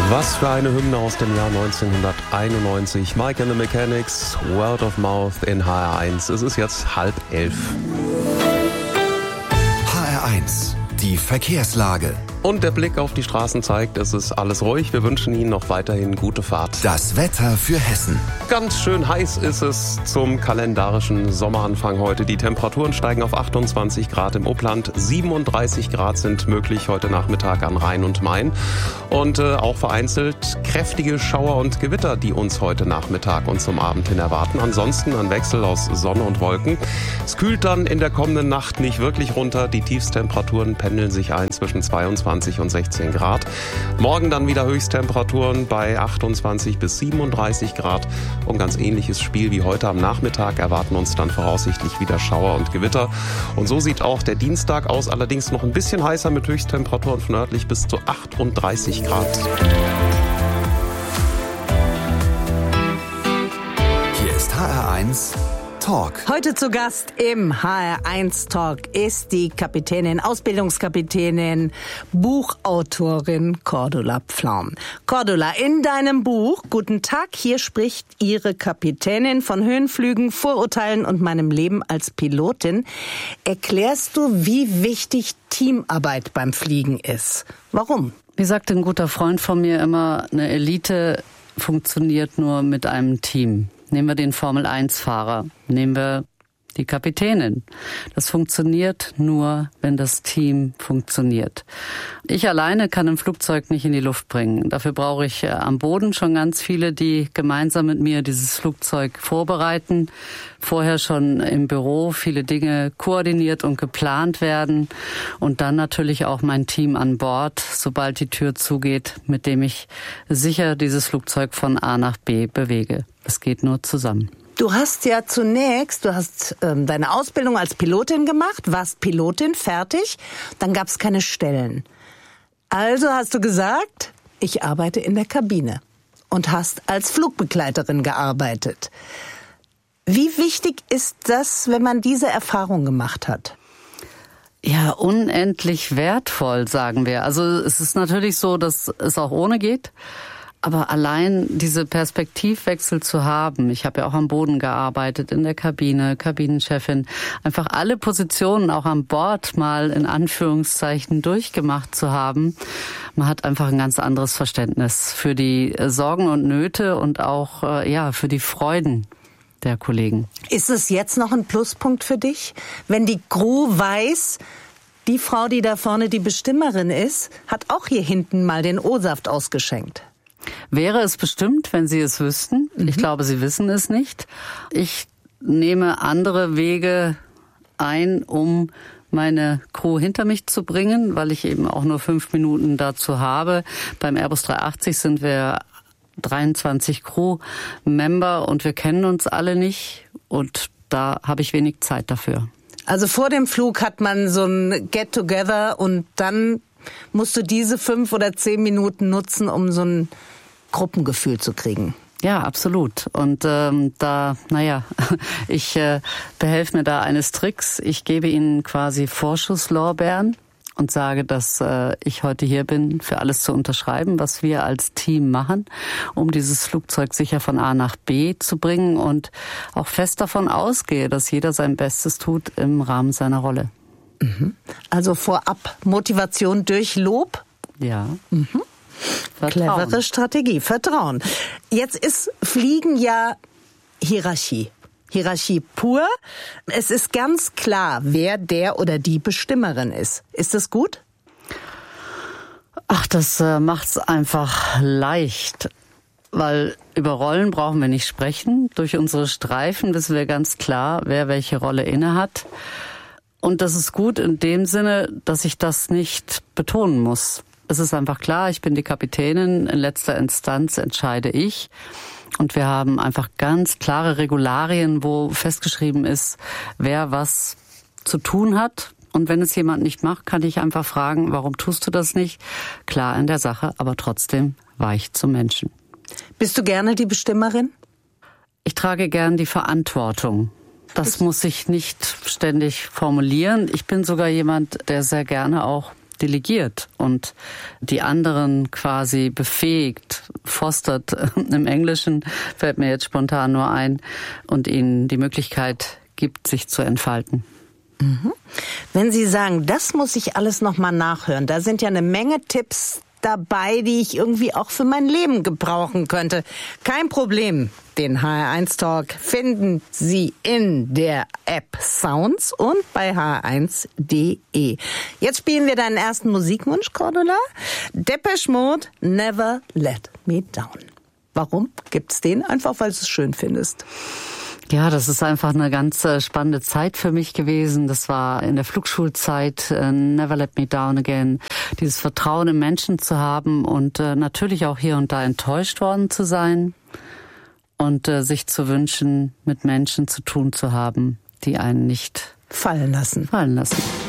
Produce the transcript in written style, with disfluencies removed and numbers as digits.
Was für eine Hymne aus dem Jahr 1991. Mike and the Mechanics, Word of Mouth in HR1. Es ist jetzt 10:30. HR1, die Verkehrslage. Und der Blick auf die Straßen zeigt, es ist alles ruhig. Wir wünschen Ihnen noch weiterhin gute Fahrt. Das Wetter für Hessen. Ganz schön heiß ist es zum kalendarischen Sommeranfang heute. Die Temperaturen steigen auf 28 Grad im Upland. 37 Grad sind möglich heute Nachmittag an Rhein und Main. Und auch vereinzelt kräftige Schauer und Gewitter, die uns heute Nachmittag und zum Abend hin erwarten. Ansonsten ein Wechsel aus Sonne und Wolken. Es kühlt dann in der kommenden Nacht nicht wirklich runter. Die Tiefstemperaturen pendeln sich ein zwischen 22 und 16 Grad. Morgen dann wieder Höchsttemperaturen bei 28 bis 37 Grad. Und ganz ähnliches Spiel wie heute am Nachmittag erwarten uns dann voraussichtlich wieder Schauer und Gewitter. Und so sieht auch der Dienstag aus, allerdings noch ein bisschen heißer mit Höchsttemperaturen von nördlich bis zu 38 Grad. Hier ist HR1 Talk. Heute zu Gast im HR1 Talk ist die Kapitänin, Ausbildungskapitänin, Buchautorin Cordula Pflaum. Cordula, in deinem Buch Guten Tag, hier spricht Ihre Kapitänin von Höhenflügen, Vorurteilen und meinem Leben als Pilotin, erklärst du, wie wichtig Teamarbeit beim Fliegen ist. Warum? Wie sagt ein guter Freund von mir immer, eine Elite funktioniert nur mit einem Team. Nehmen wir den Formel-1-Fahrer, nehmen wir die Kapitänin. Das funktioniert nur, wenn das Team funktioniert. Ich alleine kann ein Flugzeug nicht in die Luft bringen. Dafür brauche ich am Boden schon ganz viele, die gemeinsam mit mir dieses Flugzeug vorbereiten. Vorher schon im Büro viele Dinge koordiniert und geplant werden. Und dann natürlich auch mein Team an Bord, sobald die Tür zugeht, mit dem ich sicher dieses Flugzeug von A nach B bewege. Es geht nur zusammen. Du hast ja zunächst, deine Ausbildung als Pilotin gemacht, warst Pilotin, fertig, dann gab es keine Stellen. Also hast du gesagt, ich arbeite in der Kabine und hast als Flugbegleiterin gearbeitet. Wie wichtig ist das, wenn man diese Erfahrung gemacht hat? Ja, unendlich wertvoll, sagen wir. Also es ist natürlich so, dass es auch ohne geht. Aber allein diese Perspektivwechsel zu haben, ich habe ja auch am Boden gearbeitet, in der Kabine, Kabinenchefin, einfach alle Positionen auch an Bord mal in Anführungszeichen durchgemacht zu haben, man hat einfach ein ganz anderes Verständnis für die Sorgen und Nöte und auch für die Freuden der Kollegen. Ist es jetzt noch ein Pluspunkt für dich, wenn die Crew weiß, die Frau, die da vorne die Bestimmerin ist, hat auch hier hinten mal den O-Saft ausgeschenkt? Wäre es bestimmt, wenn Sie es wüssten. Ich glaube, Sie wissen es nicht. Ich nehme andere Wege ein, um meine Crew hinter mich zu bringen, weil ich eben auch nur 5 Minuten dazu habe. Beim Airbus 380 sind wir 23 Crew-Member und wir kennen uns alle nicht. Und da habe ich wenig Zeit dafür. Also vor dem Flug hat man so ein Get-Together und dann musst du diese 5 oder 10 Minuten nutzen, um so ein Gruppengefühl zu kriegen. Ja, absolut. Und ich behelfe mir da eines Tricks. Ich gebe Ihnen quasi Vorschusslorbeeren und sage, dass ich heute hier bin, für alles zu unterschreiben, was wir als Team machen, um dieses Flugzeug sicher von A nach B zu bringen und auch fest davon ausgehe, dass jeder sein Bestes tut im Rahmen seiner Rolle. Also vorab Motivation durch Lob? Ja. Clevere Strategie, Vertrauen. Jetzt ist Fliegen ja Hierarchie. Hierarchie pur. Es ist ganz klar, wer der oder die Bestimmerin ist. Ist das gut? Ach, das macht's einfach leicht. Weil über Rollen brauchen wir nicht sprechen. Durch unsere Streifen wissen wir ganz klar, wer welche Rolle innehat. Und das ist gut in dem Sinne, dass ich das nicht betonen muss. Es ist einfach klar, ich bin die Kapitänin, in letzter Instanz entscheide ich. Und wir haben einfach ganz klare Regularien, wo festgeschrieben ist, wer was zu tun hat. Und wenn es jemand nicht macht, kann ich einfach fragen, warum tust du das nicht? Klar in der Sache, aber trotzdem weich zum Menschen. Bist du gerne die Bestimmerin? Ich trage gern die Verantwortung. Das muss ich nicht ständig formulieren. Ich bin sogar jemand, der sehr gerne auch delegiert und die anderen quasi befähigt, fostert, im Englischen fällt mir jetzt spontan nur ein, und ihnen die Möglichkeit gibt, sich zu entfalten. Mhm. Wenn Sie sagen, das muss ich alles nochmal nachhören, da sind ja eine Menge Tipps dabei, die ich irgendwie auch für mein Leben gebrauchen könnte. Kein Problem. Den HR1 Talk finden Sie in der App Sounds und bei hr1.de. Jetzt spielen wir deinen ersten Musikwunsch, Cordula. Depeche Mode, Never Let Me Down. Warum gibt's den? Einfach, weil du es schön findest. Ja, das ist einfach eine ganz spannende Zeit für mich gewesen. Das war in der Flugschulzeit, Never Let Me Down Again. Dieses Vertrauen im Menschen zu haben und natürlich auch hier und da enttäuscht worden zu sein und sich zu wünschen, mit Menschen zu tun zu haben, die einen nicht fallen lassen.